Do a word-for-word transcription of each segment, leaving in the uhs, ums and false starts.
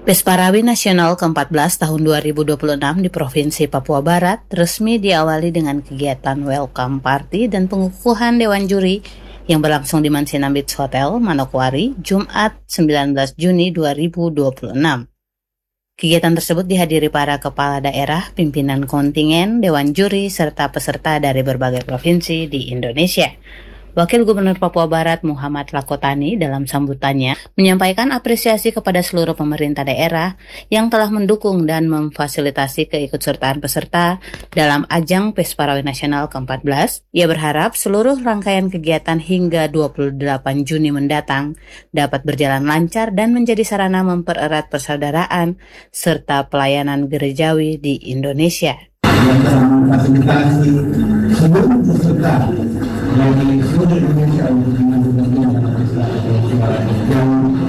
Pesparawi Nasional keempat belas tahun dua ribu dua puluh enam di Provinsi Papua Barat resmi diawali dengan kegiatan welcome party dan pengukuhan Dewan Juri yang berlangsung di Mansina Beach Hotel, Manokwari, Jumat sembilan belas Juni dua ribu dua puluh enam. Kegiatan tersebut dihadiri para kepala daerah, pimpinan kontingen, Dewan Juri, serta peserta dari berbagai provinsi di Indonesia. Wakil Gubernur Papua Barat Muhammad Lakotani dalam sambutannya menyampaikan apresiasi kepada seluruh pemerintah daerah yang telah mendukung dan memfasilitasi keikutsertaan peserta dalam ajang Pesparawi Nasional keempat belas. Ia berharap seluruh rangkaian kegiatan hingga dua puluh delapan Juni mendatang dapat berjalan lancar dan menjadi sarana mempererat persaudaraan serta pelayanan gerejawi di Indonesia. Yang telah memfasilitasi seluruh peserta dari seluruh Indonesia untuk mengundang yang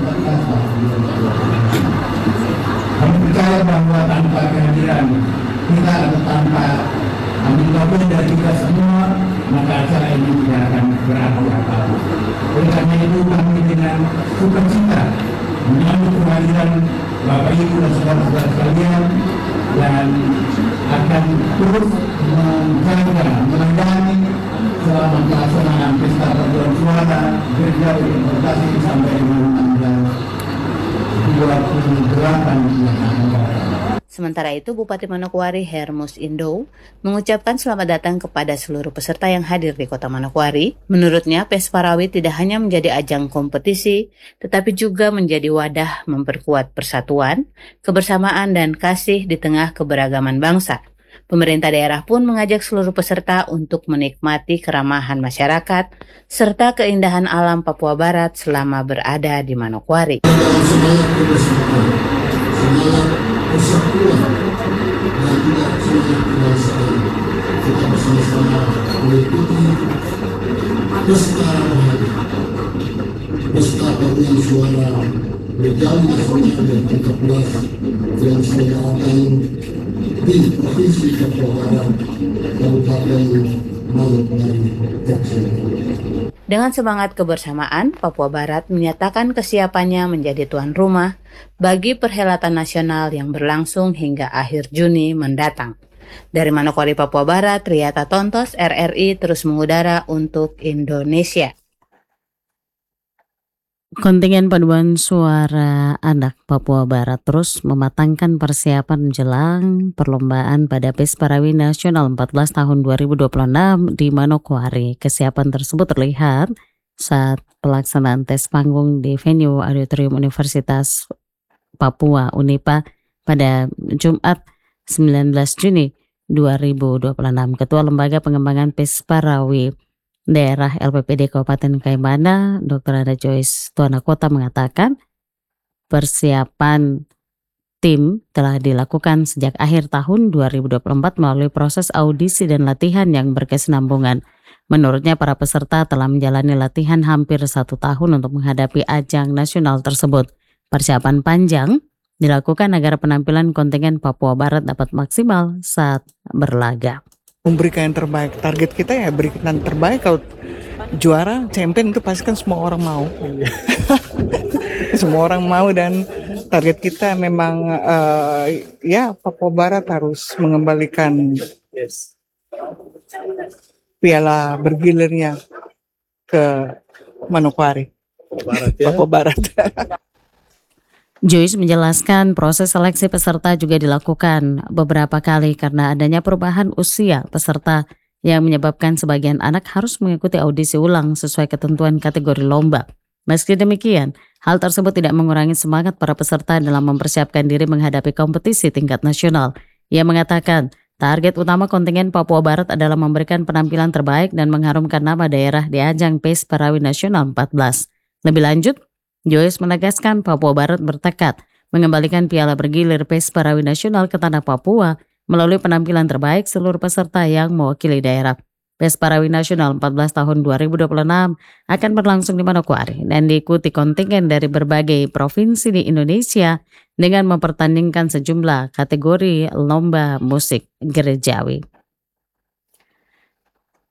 kami percaya bahwa tanpa kehadiran kita atau tanpa ambil bagian dari kita semua, maka acara ini tidak akan berarti apa-apa. Oleh karena itu kami dengan sukacita menyambut kehadiran Bapak Ibu dan saudara-saudara sekalian dan akan terus menjaga, melayani selama pelaksanaan pesta paduan suara gereja importasi sampai dengan tanggal dua puluh delapan yang akan datang. Sementara itu, Bupati Manokwari Hermus Indo mengucapkan selamat datang kepada seluruh peserta yang hadir di Kota Manokwari. Menurutnya, Pesparawi tidak hanya menjadi ajang kompetisi, tetapi juga menjadi wadah memperkuat persatuan, kebersamaan, dan kasih di tengah keberagaman bangsa. Pemerintah daerah pun mengajak seluruh peserta untuk menikmati keramahan masyarakat serta keindahan alam Papua Barat selama berada di Manokwari. Persatuan dan tidak semangat kebangsaan, kita bersama-sama mengikuti pesta bahagia, pesta paduan suara Gerejawi Nasional yang keempat belas yang diselenggarakan di Provinsi Papua Barat, Kabupaten Manokwari, Papua. Dengan semangat kebersamaan, Papua Barat menyatakan kesiapannya menjadi tuan rumah bagi perhelatan nasional yang berlangsung hingga akhir Juni mendatang. Dari Manokwari, Papua Barat, Riyata Tontos, R R I terus mengudara untuk Indonesia. Kontingen Paduan Suara Anak Papua Barat terus mematangkan persiapan menjelang perlombaan pada Pesparawi Nasional empat belas tahun dua ribu dua puluh enam di Manokwari. Kesiapan tersebut terlihat saat pelaksanaan tes panggung di venue Auditorium Universitas Papua Unipa pada Jumat sembilan belas Juni dua ribu dua puluh enam. Ketua Lembaga Pengembangan Pesparawi Daerah L P P D Kabupaten Kaimana, Doktor Ada Joyce Tuanakota mengatakan persiapan tim telah dilakukan sejak akhir tahun dua ribu dua puluh empat melalui proses audisi dan latihan yang berkesinambungan. Menurutnya para peserta telah menjalani latihan hampir satu tahun untuk menghadapi ajang nasional tersebut. Persiapan panjang dilakukan agar penampilan kontingen Papua Barat dapat maksimal saat berlaga. Memberikan yang terbaik, target kita ya berikan yang terbaik. Kalau juara, champion itu pasti kan semua orang mau. Semua orang mau dan target kita memang uh, ya Papua Barat harus mengembalikan yes. piala bergilirnya ke Manokwari, Papua Barat. Ya? Papua Barat. Joyce menjelaskan proses seleksi peserta juga dilakukan beberapa kali karena adanya perubahan usia peserta yang menyebabkan sebagian anak harus mengikuti audisi ulang sesuai ketentuan kategori lomba. Meski demikian, hal tersebut tidak mengurangi semangat para peserta dalam mempersiapkan diri menghadapi kompetisi tingkat nasional. Ia mengatakan, target utama kontingen Papua Barat adalah memberikan penampilan terbaik dan mengharumkan nama daerah di ajang Pesparawi Nasional empat belas. Lebih lanjut, Joyce menegaskan Papua Barat bertekad mengembalikan piala bergilir Pesparawi Nasional ke tanah Papua melalui penampilan terbaik seluruh peserta yang mewakili daerah. Pesparawi Nasional empat belas tahun dua ribu dua puluh enam akan berlangsung di Manokwari dan diikuti kontingen dari berbagai provinsi di Indonesia dengan mempertandingkan sejumlah kategori lomba musik gerejawi.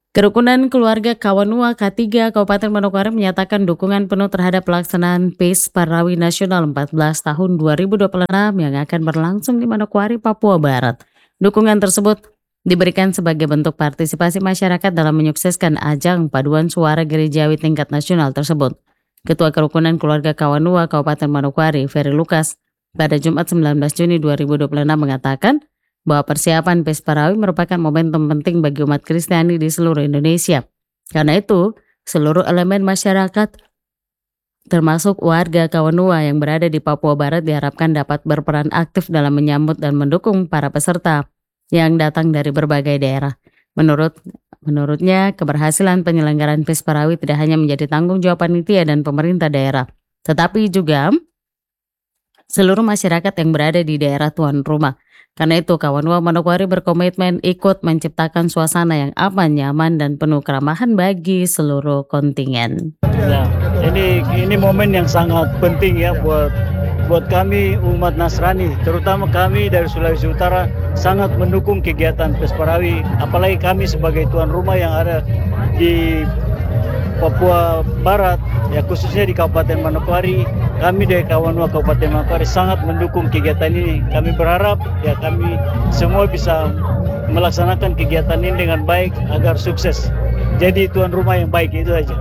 Kerukunan Keluarga Kawanua K tiga Kabupaten Manokwari menyatakan dukungan penuh terhadap pelaksanaan Pes Parawi Nasional empat belas tahun dua ribu dua puluh enam yang akan berlangsung di Manokwari, Papua Barat. Dukungan tersebut diberikan sebagai bentuk partisipasi masyarakat dalam menyukseskan ajang paduan suara gerejawi tingkat nasional tersebut. Ketua Kerukunan Keluarga Kawanua Kabupaten Manokwari, Ferry Lucas, pada Jumat sembilan belas Juni dua ribu dua puluh enam mengatakan bahwa persiapan Pes Parawi merupakan momentum penting bagi umat Kristiani di seluruh Indonesia. Karena itu, seluruh elemen masyarakat, termasuk warga Kawanua yang berada di Papua Barat, diharapkan dapat berperan aktif dalam menyambut dan mendukung para peserta yang datang dari berbagai daerah. Menurut menurutnya, keberhasilan penyelenggaraan Pes Parawi tidak hanya menjadi tanggung jawab panitia dan pemerintah daerah, tetapi juga seluruh masyarakat yang berada di daerah tuan rumah. Karena itu, Kawanua Manokwari berkomitmen ikut menciptakan suasana yang aman, nyaman, dan penuh keramahan bagi seluruh kontingen. Ya, ini ini momen yang sangat penting ya buat buat kami umat Nasrani, terutama kami dari Sulawesi Utara sangat mendukung kegiatan Pes Parawi, apalagi kami sebagai tuan rumah yang ada di Papua Barat, ya khususnya di Kabupaten Manokwari. Kami dari Kawanua Kabupaten Manokwari sangat mendukung kegiatan ini. Kami berharap ya kami semua bisa melaksanakan kegiatan ini dengan baik agar sukses. Jadi tuan rumah yang baik, itu aja.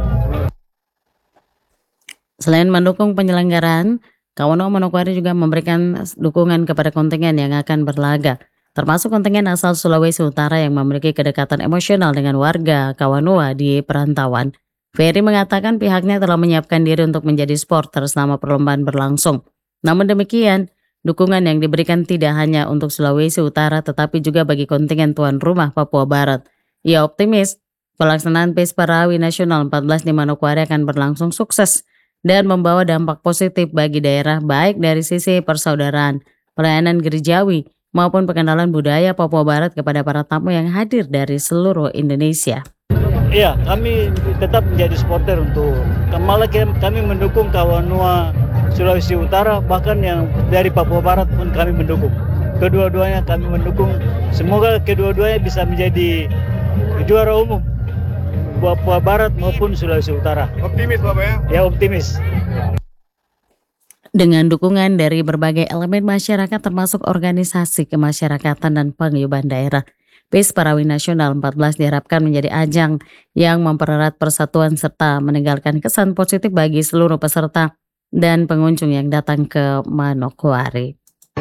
Selain mendukung penyelenggaraan, Kawanua Manokwari juga memberikan dukungan kepada kontingen yang akan berlaga, termasuk kontingen asal Sulawesi Utara yang memiliki kedekatan emosional dengan warga Kawanua di perantauan. Ferry mengatakan pihaknya telah menyiapkan diri untuk menjadi supporter selama perlombaan berlangsung. Namun demikian, dukungan yang diberikan tidak hanya untuk Sulawesi Utara tetapi juga bagi kontingen tuan rumah Papua Barat. Ia optimis pelaksanaan Pes Parawi Nasional empat belas di Manokwari akan berlangsung sukses dan membawa dampak positif bagi daerah baik dari sisi persaudaraan, pelayanan gerejawi, maupun pengenalan budaya Papua Barat kepada para tamu yang hadir dari seluruh Indonesia. Iya, kami tetap menjadi supporter untuk malah kami mendukung Kawanua Sulawesi Utara, bahkan yang dari Papua Barat pun kami mendukung. Kedua-duanya kami mendukung. Semoga kedua-duanya bisa menjadi juara umum Papua Barat maupun Sulawesi Utara. Optimis Bapak ya? Ya, optimis. Dengan dukungan dari berbagai elemen masyarakat termasuk organisasi kemasyarakatan dan paguyuban daerah, Pes Parawi Nasional empat belas diharapkan menjadi ajang yang mempererat persatuan serta meninggalkan kesan positif bagi seluruh peserta dan pengunjung yang datang ke Manokwari.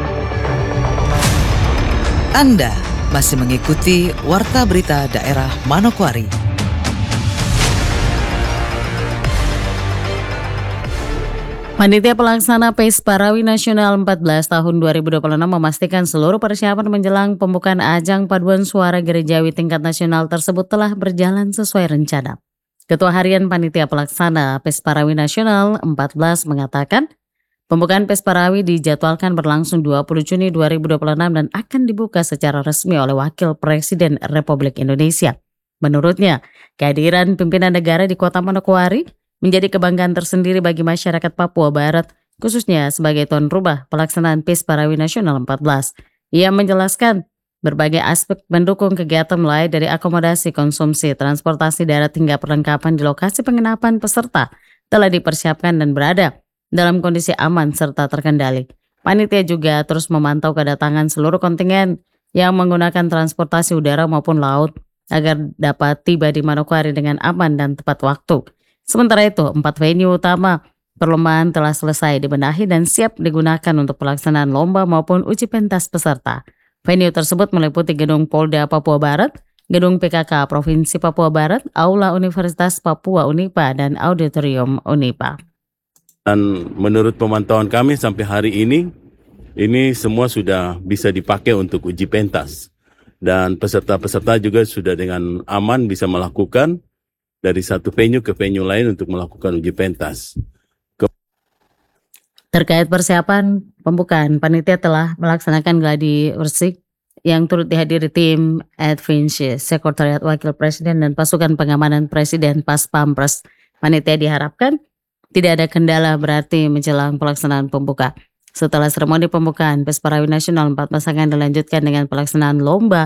Anda masih mengikuti Warta Berita Daerah Manokwari. Panitia Pelaksana Pes Parawi Nasional empat belas tahun dua ribu dua puluh enam memastikan seluruh persiapan menjelang pembukaan ajang paduan suara gerejawi tingkat nasional tersebut telah berjalan sesuai rencana. Ketua Harian Panitia Pelaksana Pes Parawi Nasional empat belas mengatakan, pembukaan Pes Parawi dijadwalkan berlangsung dua puluh Juni dua ribu dua puluh enam dan akan dibuka secara resmi oleh Wakil Presiden Republik Indonesia. Menurutnya, kehadiran pimpinan negara di Kota Manokwari menjadi kebanggaan tersendiri bagi masyarakat Papua Barat, khususnya sebagai tuan rumah pelaksanaan Pes Parawi Nasional empat belas. Ia menjelaskan berbagai aspek mendukung kegiatan mulai dari akomodasi, konsumsi, transportasi darat hingga perlengkapan di lokasi penginapan peserta telah dipersiapkan dan berada dalam kondisi aman serta terkendali. Panitia juga terus memantau kedatangan seluruh kontingen yang menggunakan transportasi udara maupun laut agar dapat tiba di Manokwari dengan aman dan tepat waktu. Sementara itu, empat venue utama perlombaan telah selesai dibenahi dan siap digunakan untuk pelaksanaan lomba maupun uji pentas peserta. Venue tersebut meliputi Gedung Polda Papua Barat, Gedung P K K Provinsi Papua Barat, Aula Universitas Papua Unipa, dan Auditorium Unipa. Dan menurut pemantauan kami sampai hari ini, ini semua sudah bisa dipakai untuk uji pentas. Dan peserta-peserta juga sudah dengan aman bisa melakukan dari satu venue ke venue lain untuk melakukan uji pentas. Ke Terkait persiapan pembukaan, panitia telah melaksanakan gladi bersih yang turut dihadiri tim Advinci, Sekretariat Wakil Presiden dan Pasukan Pengamanan Presiden Pas Pampres. Panitia diharapkan tidak ada kendala berarti menjelang pelaksanaan pembuka. Setelah seremoni pembukaan, Pes Parawi Nasional empat belas akan dilanjutkan dengan pelaksanaan lomba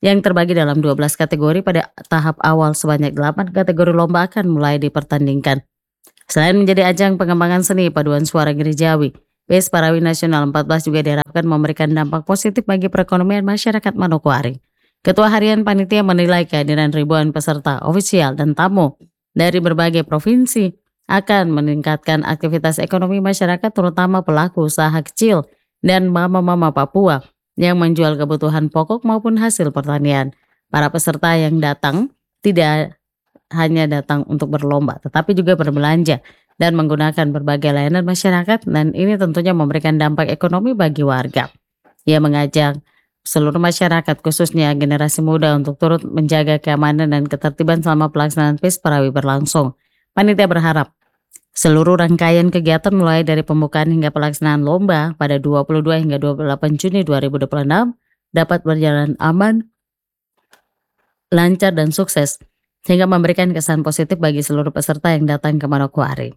yang terbagi dalam dua belas kategori. Pada tahap awal sebanyak delapan kategori lomba akan mulai dipertandingkan. Selain menjadi ajang pengembangan seni paduan suara gerejawi, Pes Parawi Nasional empat belas juga diharapkan memberikan dampak positif bagi perekonomian masyarakat Manokwari. Ketua Harian Panitia menilai kehadiran ribuan peserta ofisial dan tamu dari berbagai provinsi akan meningkatkan aktivitas ekonomi masyarakat, terutama pelaku usaha kecil dan mama-mama Papua yang menjual kebutuhan pokok maupun hasil pertanian. Para peserta yang datang tidak hanya datang untuk berlomba, tetapi juga berbelanja dan menggunakan berbagai layanan masyarakat, dan ini tentunya memberikan dampak ekonomi bagi warga. Ia mengajak seluruh masyarakat, khususnya generasi muda, untuk turut menjaga keamanan dan ketertiban selama pelaksanaan Pes Parawi berlangsung. Panitia berharap seluruh rangkaian kegiatan mulai dari pembukaan hingga pelaksanaan lomba pada dua puluh dua hingga dua puluh delapan Juni dua ribu dua puluh enam dapat berjalan aman, lancar, dan sukses, sehingga memberikan kesan positif bagi seluruh peserta yang datang ke Manokwari.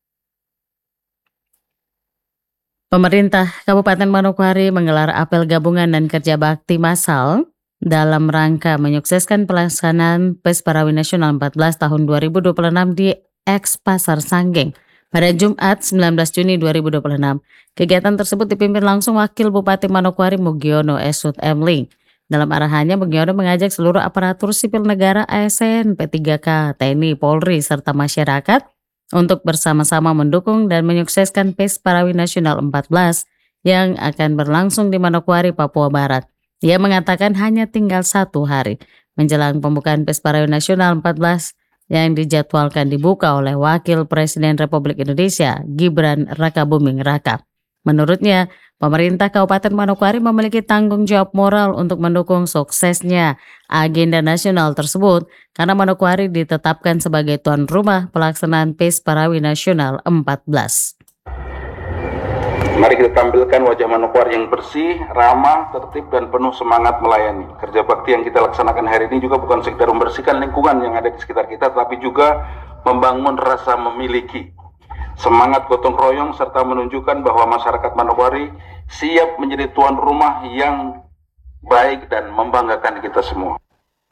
Pemerintah Kabupaten Manokwari menggelar apel gabungan dan kerja bakti massal dalam rangka menyukseskan pelaksanaan Pes Parawi Nasional empat belas tahun dua ribu dua puluh enam di Eks Pasar Sanggeng pada Jumat sembilan belas Juni dua ribu dua puluh enam. Kegiatan tersebut dipimpin langsung Wakil Bupati Manokwari Mugiono Esut Emling. Dalam arahannya, Mugiono mengajak seluruh aparatur sipil negara, A S N, P tiga K, T N I, Polri, serta masyarakat untuk bersama-sama mendukung dan menyukseskan Pes Parawi Nasional empat belas yang akan berlangsung di Manokwari, Papua Barat. Ia mengatakan hanya tinggal satu hari menjelang pembukaan Pes Parawi Nasional empat belas yang dijadwalkan dibuka oleh Wakil Presiden Republik Indonesia, Gibran Rakabuming Raka. Menurutnya, pemerintah Kabupaten Manokwari memiliki tanggung jawab moral untuk mendukung suksesnya agenda nasional tersebut karena Manokwari ditetapkan sebagai tuan rumah pelaksanaan Pes Parawi Nasional empat belas. Mari kita tampilkan wajah Manokwari yang bersih, ramah, tertib, dan penuh semangat melayani. Kerja bakti yang kita laksanakan hari ini juga bukan sekedar membersihkan lingkungan yang ada di sekitar kita, tapi juga membangun rasa memiliki, semangat gotong royong, serta menunjukkan bahwa masyarakat Manokwari siap menjadi tuan rumah yang baik dan membanggakan kita semua.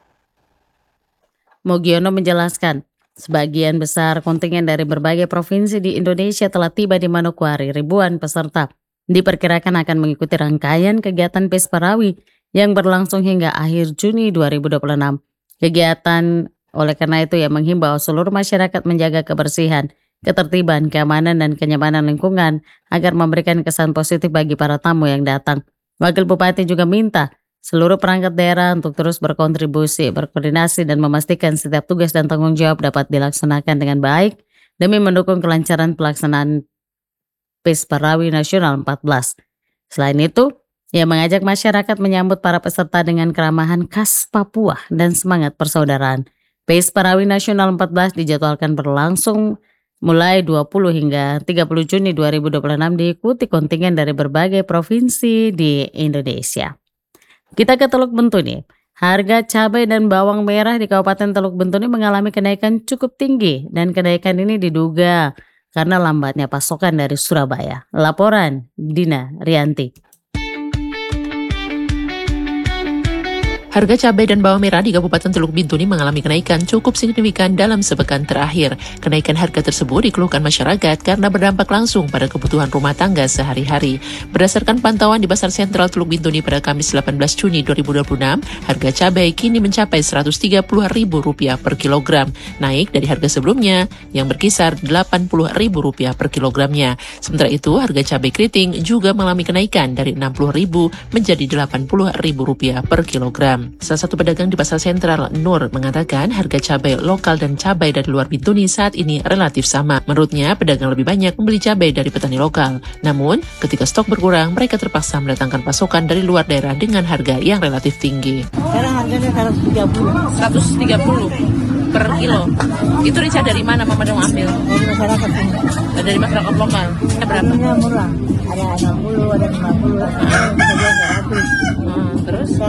Mugiono menjelaskan, sebagian besar kontingen dari berbagai provinsi di Indonesia telah tiba di Manokwari. Ribuan peserta diperkirakan akan mengikuti rangkaian kegiatan Pes Parawi yang berlangsung hingga akhir Juni dua ribu dua puluh enam. Kegiatan oleh karena itu yang menghimbau seluruh masyarakat menjaga kebersihan, ketertiban, keamanan, dan kenyamanan lingkungan agar memberikan kesan positif bagi para tamu yang datang. Wakil Bupati juga minta seluruh perangkat daerah untuk terus berkontribusi, berkoordinasi, dan memastikan setiap tugas dan tanggung jawab dapat dilaksanakan dengan baik demi mendukung kelancaran pelaksanaan Pes Parawi Nasional empat belas. Selain itu, ia mengajak masyarakat menyambut para peserta dengan keramahan khas Papua dan semangat persaudaraan. Pes Parawi Nasional empat belas dijadwalkan berlangsung mulai dua puluh hingga tiga puluh Juni dua ribu dua puluh enam, diikuti kontingen dari berbagai provinsi di Indonesia. Kita ke Teluk Bentuni. Harga cabai dan bawang merah di Kabupaten Teluk Bentuni mengalami kenaikan cukup tinggi, dan kenaikan ini diduga karena lambatnya pasokan dari Surabaya. Laporan Dina Rianti. Harga cabai dan bawang merah di Kabupaten Teluk Bintuni mengalami kenaikan cukup signifikan dalam sepekan terakhir. Kenaikan harga tersebut dikeluhkan masyarakat karena berdampak langsung pada kebutuhan rumah tangga sehari-hari. Berdasarkan pantauan di Pasar Sentral Teluk Bintuni pada Kamis delapan belas Juni dua ribu dua puluh enam, harga cabai kini mencapai seratus tiga puluh ribu rupiah per kilogram, naik dari harga sebelumnya yang berkisar delapan puluh ribu rupiah per kilogramnya. Sementara itu, harga cabai keriting juga mengalami kenaikan dari enam puluh ribu menjadi delapan puluh ribu rupiah per kilogram. Salah satu pedagang di Pasar Sentral, Nur, mengatakan harga cabai lokal dan cabai dari luar Bintuni saat ini relatif sama. Menurutnya, pedagang lebih banyak membeli cabai dari petani lokal. Namun, ketika stok berkurang, mereka terpaksa mendatangkan pasokan dari luar daerah dengan harga yang relatif tinggi. Sekarang harganya seratus tiga puluh. seratus tiga puluh per kilo. Itu rica dari mana Mama mau ambil? Dari masyarakat ini. Dari masyarakat lokal. Berapa? Ini murah. Ada enam puluh, ada lima puluh, ada seratus. Hmm, terus? Sekarang aku sudah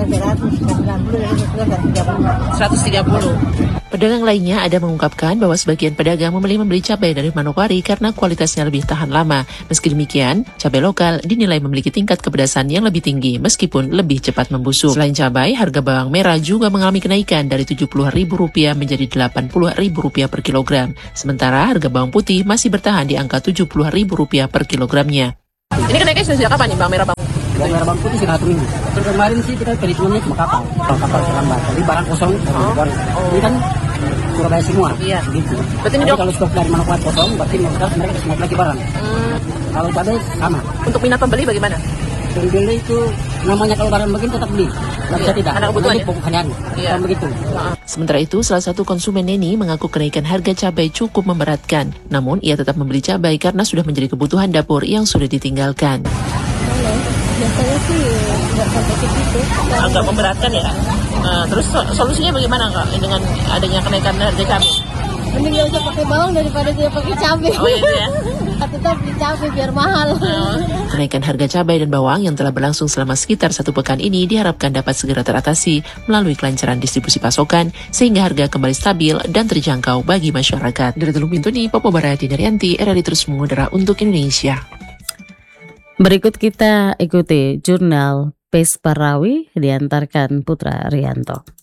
seratus sembilan puluh dari tiga puluh. seratus tiga puluh. Pedagang lainnya ada mengungkapkan bahwa sebagian pedagang memilih membeli cabai dari Manokwari karena kualitasnya lebih tahan lama. Meski demikian, cabai lokal dinilai memiliki tingkat kepedasan yang lebih tinggi meskipun lebih cepat membusuk. Selain cabai, harga bawang merah juga mengalami kenaikan dari tujuh puluh ribu rupiah menjadi delapan puluh ribu rupiah per kilogram. Sementara harga bawang putih masih bertahan di angka tujuh puluh ribu rupiah per kilogramnya. Ini kenaikan sudah sejak kapan nih bawang merah bawang? Bawang merah bawang putih sudah satu minggu. Kemarin sih kita perhitungannya cuma kapal. Kalau kapal terlambat, jadi barang kosong. Oh. Ini kan Surabaya semua. Iya. Gitu. Berarti ini kalau stok dari Manokwari kosong, berarti mereka kasih naik lagi barang. Hmm. Kalau cabai sama. Untuk minat pembeli bagaimana? Pembeli itu namanya kalau barang begini tetap beli. Nggak bisa tidak. Karena kebutuhan ya? Pokok harian. Iya. Begitu. Sementara itu, salah satu konsumen Neni mengaku kenaikan harga cabai cukup memberatkan. Namun, ia tetap membeli cabai karena sudah menjadi kebutuhan dapur yang sudah ditinggalkan. Biasanya sih nggak sampai segitu. Agak memberatkan ya. Nah, terus solusinya bagaimana Kak dengan adanya kenaikan harga cabai? Mending nggak usah pakai bawang daripada dia pakai cabai. Oh iya ya. Tetap beli cabai biar mahal. Kenaikan harga cabai dan bawang yang telah berlangsung selama sekitar satu pekan ini diharapkan dapat segera teratasi melalui kelancaran distribusi pasokan sehingga harga kembali stabil dan terjangkau bagi masyarakat. Dari Teluk Bintuni, Papua Barat, Dinarianti, R R I terus mengudara untuk Indonesia. Berikut kita ikuti jurnal Pesparawi diantarkan Putra Rianto.